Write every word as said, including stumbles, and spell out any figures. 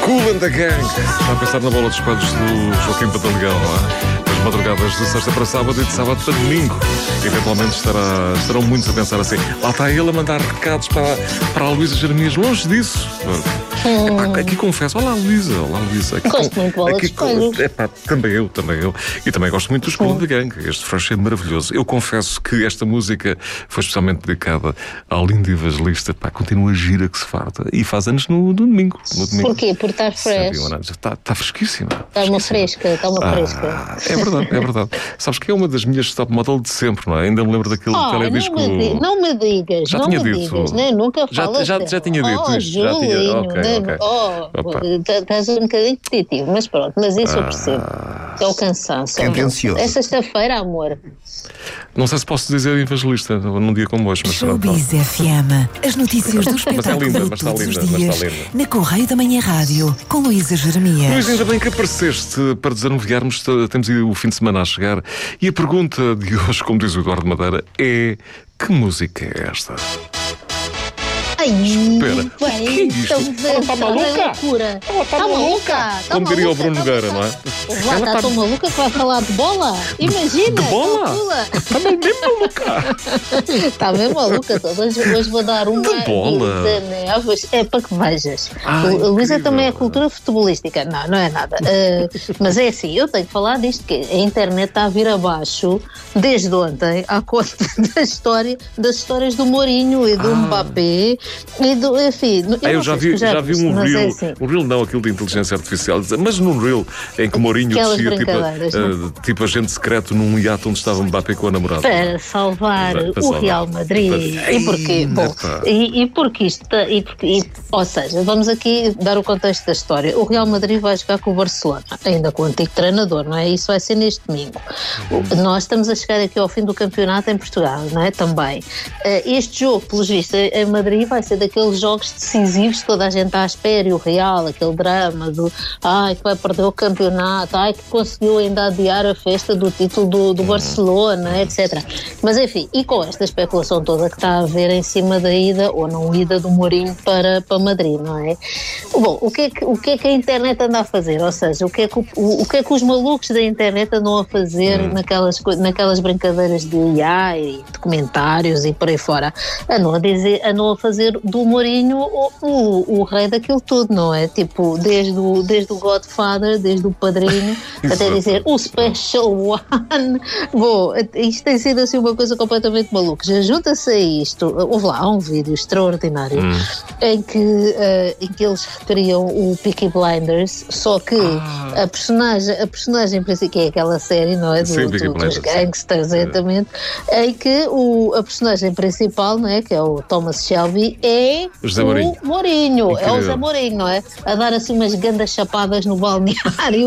Kool and the Gang. Está a pensar na bola dos quadros do Joaquim Pantaleão, não é? As madrugadas de sexta para sábado e de sábado para domingo. Eventualmente estará, estarão muitos a pensar assim: lá está ele a mandar recados para, para a Luísa Jeremias. Longe disso. Hum. Epá, aqui confesso, olá Luísa, olá Luísa. Aqui, gosto muito de bola aqui, dos quadros. Epá, também eu, também eu. E também gosto muito dos Kool and the Gang. Este fresh é maravilhoso. Eu confesso que esta música foi especialmente dedicada à linda evangelista. Epá, continua a gira que se farta. E faz anos no, no domingo. No domingo. Porquê? Por estar fresh. Está, está fresquíssima. Está uma fresca, está uma ah, fresca. É verdade, é verdade. Sabes que é uma das minhas top model de sempre, não é? Ainda me lembro daquele oh, teledisco. Não me, di- não me digas, já não tinha me dito. digas, né? Nunca já, falas já, já tinha dito oh, isto. Já tinha. Julinho, Okay, né? okay. Oh, estás um bocadinho repetitivo, mas pronto, mas isso eu percebo. Ah, é o cansaço. Tendencioso. É sexta-feira, amor. Não sei se posso dizer evangelista num dia como hoje, mas Showbiz F M. As notícias do Mas é espetáculo linda, de mas está todos linda, os mas dias está linda. na Correio da Manhã Rádio com Luísa Jeremias. Luís, ainda bem que apareceste para desanuviarmos. Temos aí o fim de semana a chegar. E a pergunta de hoje, como diz o Eduardo Madeira, é: que música é esta? Ai, Espera, bem, o que é isto? Ela está maluca? Loucura. Ela está maluca? Tá Como diria o maluca, Bruno tá Nogueira, não é? Lá Ela está tão maluca que vai falar de bola. Imagina. De bola? calcula. Está mesmo maluca. Está mesmo maluca. Hoje, hoje vou dar uma De bola? de neves. É para que vejas. Ai, A Luísa incrível. também é cultura futebolística. Não, não é nada. Uh, mas é assim, eu tenho que falar disto, que a internet está a vir abaixo desde ontem à conta da história, das histórias do Mourinho e do Ah. Mbappé e do, enfim. Eu, Ah, eu não já sei vi, se tu já vi viste, um mas reel, é assim. um reel não, aquilo de inteligência artificial, mas num reel em que Mourinho Aquelas descia tipo, brincadeiras, uh, tipo agente secreto num iate onde estava Mbappé com a namorada. Para salvar Para o salvar. Real Madrid. Para- E porquê? Bom, Epá. e, e porque isto. tá- E, porque- e- ou seja, vamos aqui dar o contexto da história. O Real Madrid vai jogar com o Barcelona, ainda com o antigo treinador, não é? Isso vai ser neste domingo. O- Nós estamos a chegar aqui ao fim do campeonato em Portugal, não é? Também. Eh, Este jogo, pelos vistos, em Madrid vai ser daqueles jogos decisivos que toda a gente está à espera, e o Real, aquele drama do ai, que vai perder o campeonato, ai, que conseguiu ainda adiar a festa do título do, do Barcelona, etcétera. Mas enfim, e com esta especulação toda que está a haver em cima da ida ou não ida do Mourinho para, para Madrid, não é? Bom, o que é, que, o que é que a internet anda a fazer? Ou seja, o que é que, o, o que, é que os malucos da internet andam a fazer Hum. naquelas, co- naquelas brincadeiras de I A e documentários e por aí fora? Andam a, dizer, andam a fazer do Mourinho o, o, o rei daquilo tudo, não é? Tipo, desde o, desde o Godfather, desde o Padrinho, até Exato. dizer o Special One. Bom, isto tem sido assim uma coisa completamente maluca. Já junta-se a isto, houve lá, há um vídeo extraordinário Hum. em, que, eh, em que eles recriam o Peaky Blinders, só que Ah. a personagem, a personagem principal, que é aquela série, não é? Do, Sim, Peaky do- dos Blinders. gangsters, exatamente, em que o, a personagem principal, não é? Que é o Thomas Shelby, é José o Mourinho. Mourinho, é o Incrível. José Mourinho, não é? A dar assim umas grandes chapadas no balneário.